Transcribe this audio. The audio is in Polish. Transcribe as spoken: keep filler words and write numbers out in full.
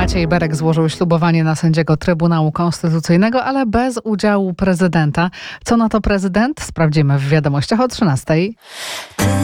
Maciej Berek złożył ślubowanie na sędziego Trybunału Konstytucyjnego, ale bez udziału prezydenta. Co na to prezydent? Sprawdzimy w wiadomościach o trzynastej.